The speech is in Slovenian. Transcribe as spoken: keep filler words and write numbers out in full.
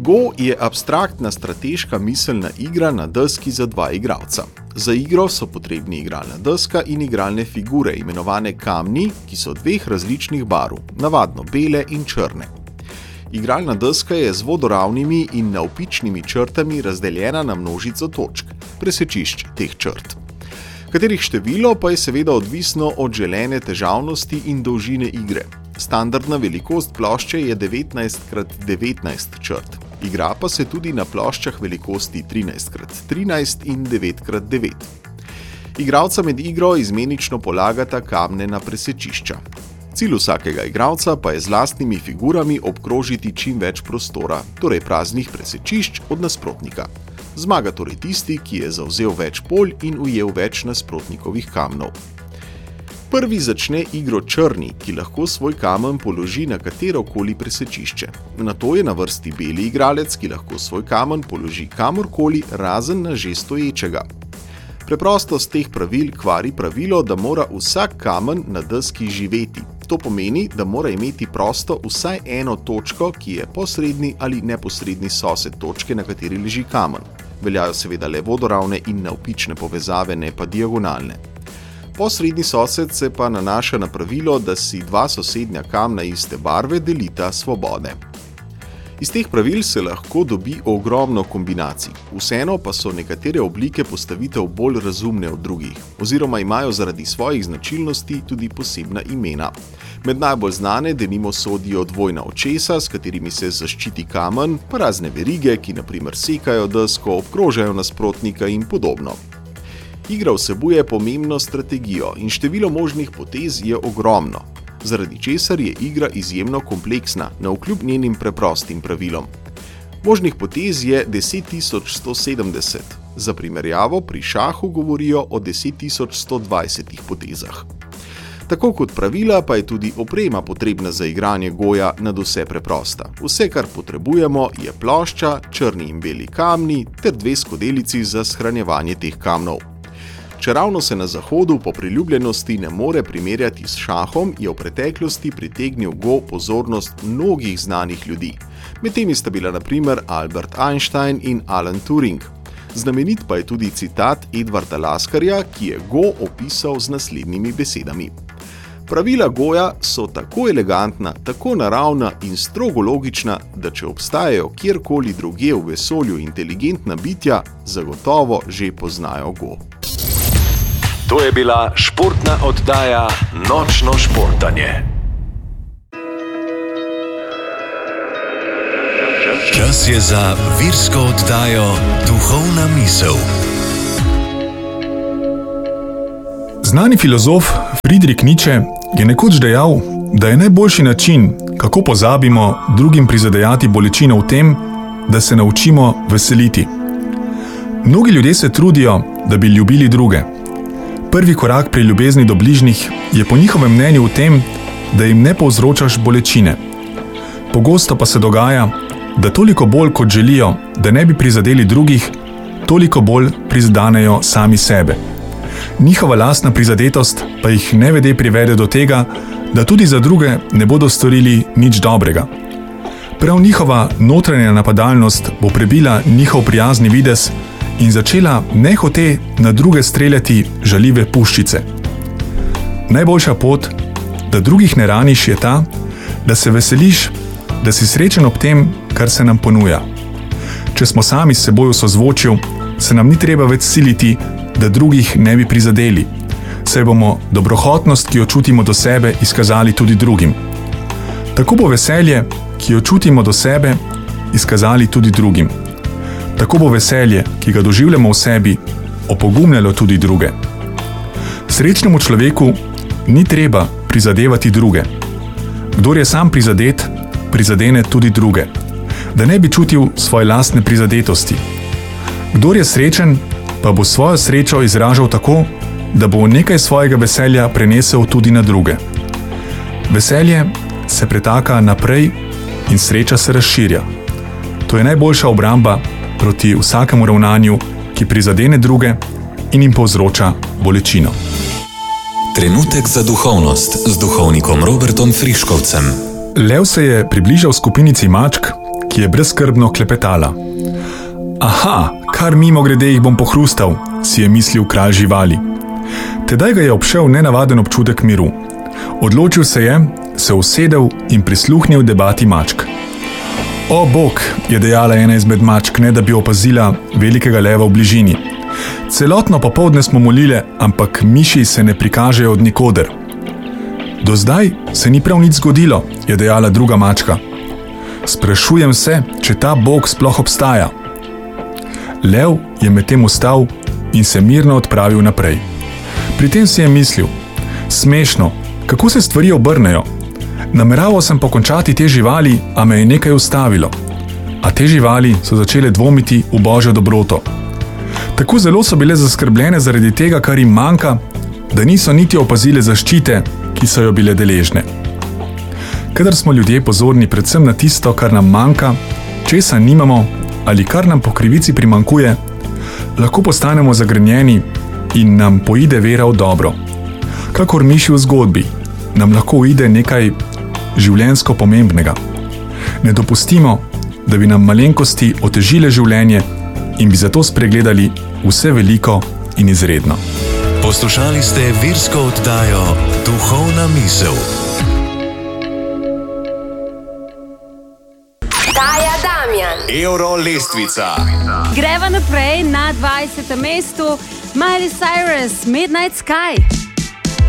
Go je abstraktna strateška miselna igra na deski za dva igralca. Za igro so potrebni igralna deska in igralne figure, imenovane kamni, ki so dveh različnih barv, navadno bele in črne. Igralna deska je z vodoravnimi in navpičnimi črtami razdeljena na množico točk, presečišč teh črt, katerih število pa je seveda odvisno od želene težavnosti in dolžine igre. Standardna velikost plošče je devetnajst krat devetnajst črt. Igra pa se tudi na ploščah velikosti trinajst krat trinajst in devet krat devet. Igralca med igro izmenično polagata kamne na presečišča. Cilj vsakega igralca pa je z lastnimi figurami obkrožiti čim več prostora, torej praznih presečišč od nasprotnika. Zmaga torej tisti, ki je zavzel več polj in ujel več nasprotnikovih kamnov. Prvi začne igro črni, ki lahko svoj kamen položi na katerokoli presečišče. Nato je na vrsti beli igralec, ki lahko svoj kamen položi kamorkoli, razen na že stoječega. Preprostost teh pravil kvari pravilo, da mora vsak kamen na deski živeti. To pomeni, da mora imeti prosto vsaj eno točko, ki je posredni ali neposredni sosed točke, na kateri leži kamen. Veljajo seveda le vodoravne in navpične povezave, ne pa diagonalne. Posredni sosed se pa nanaša na pravilo, da si dva sosednja kamna iste barve delita svobode. Iz teh pravil se lahko dobi ogromno kombinacij, vseeno pa so nekatere oblike postavitev bolj razumne od drugih, oziroma imajo zaradi svojih značilnosti tudi posebna imena. Med najbolj znane denimo sodijo dvojna očesa, s katerimi se zaščiti kamen, pa razne verige, ki na primer sekajo desko, obkrožajo nasprotnika in podobno. Igra vsebuje pomembno strategijo in število možnih potez je ogromno, zaradi česar je igra izjemno kompleksna, navkljub njenim preprostim pravilom. Možnih potez je deset tisoč sto sedemdeset, za primerjavo pri šahu govorijo o deset tisoč sto dvajsetih potezah. Tako kot pravila pa je tudi oprema potrebna za igranje goja nadvse preprosta. Vse, kar potrebujemo, je plošča, črni in beli kamni ter dve skodelici za shranjevanje teh kamnov. Čeravno se na zahodu po priljubljenosti ne more primerjati s šahom, je v preteklosti pritegnil Go pozornost mnogih znanih ljudi. Med temi sta bila na primer Albert Einstein in Alan Turing. Znamenit pa je tudi citat Edvarda Laskarja, ki je Go opisal z naslednjimi besedami. Pravila Goja so tako elegantna, tako naravna in strogo logična, da če obstajajo kjerkoli drugje v vesolju inteligentna bitja, zagotovo že poznajo Go. To je bila športna oddaja Nočno športanje. Čas je za virsko oddajo Duhovna misel. Znani filozof Friedrich Nietzsche je nekoč dejal, da je najboljši način, kako pozabimo drugim prizadejati bolečino v tem, da se naučimo veseliti. Mnogi ljudje se trudijo, da bi ljubili druge. Prvi korak pri ljubezni do bližnjih je po njihovem mnenju v tem, da jim ne povzročaš bolečine. Pogosto pa se dogaja, da toliko bolj kot želijo, da ne bi prizadeli drugih, toliko bolj prizadenejo sami sebe. Njihova lastna prizadetost pa jih nevede privede do tega, da tudi za druge ne bodo storili nič dobrega. Prav njihova notranja napadalnost bo prebila njihov prijazni videz in začela nehote na druge streljati žaljive puščice. Najboljša pot, da drugih ne raniš, je ta, da se veseliš, da si srečen ob tem, kar se nam ponuja. Če smo sami s seboj v sozvočju, se nam ni treba več siliti, da drugih ne bi prizadeli, saj bomo dobrohotnost, ki jo čutimo do sebe, izkazali tudi drugim. Tako bo veselje, ki jo čutimo do sebe, izkazali tudi drugim. Tako bo veselje, ki ga doživljamo v sebi, opogumljalo tudi druge. Srečnemu človeku ni treba prizadevati druge. Kdor je sam prizadet, prizadene tudi druge, da ne bi čutil svoje lastne prizadetosti. Kdor je srečen, pa bo svojo srečo izražal tako, da bo nekaj svojega veselja prenesel tudi na druge. Veselje se pretaka naprej in sreča se razširja. To je najboljša obramba proti vsakemu ravnanju, ki prizadene druge in jim povzroča bolečino. Trenutek za duhovnost z duhovnikom Robertom Friškovcem. Lev se je približal skupinici mačk, ki je brezskrbno klepetala. Aha, kar mimo grede jih bom pohrustal, si je mislil kralj živali. Tedaj ga je obšel nenavaden občutek miru. Odločil se je, se usedel in prisluhnil debati mačk. O, bog, je dejala ena izmed mačk, ne da bi opazila velikega leva v bližini. Celotno popoldne smo molile, ampak miši se ne prikažejo od nikoder. Do zdaj se ni prav nič zgodilo, je dejala druga mačka. Sprašujem se, če ta bog sploh obstaja. Lev je medtem vstal in se mirno odpravil naprej. Pri tem si je mislil, smešno, kako se stvari obrnejo. Nameraval sem pokončati te živali, a me je nekaj ustavilo. A te živali so začele dvomiti v božjo dobroto. Tako zelo so bile zaskrbljene zaradi tega, kar jim manjka, da niso niti opazile zaščite, ki so jo bile deležne. Kadar smo ljudje pozorni predvsem na tisto, kar nam manjka, česa nimamo ali kar nam po krivici primanjkuje, lahko postanemo zagrenjeni in nam poide vera v dobro. Kakor miši v zgodbi, nam lahko uide nekaj življenjsko pomembnega. Ne dopustimo, da bi nam malenkosti otežile življenje in bi zato spregledali vse veliko in izredno. Poslušali ste virsko oddajo Duhovna misel. Taja Damjan. Euro lestvica. Greva naprej na dvajsetem mestu. Miley Cyrus, Midnight Sky.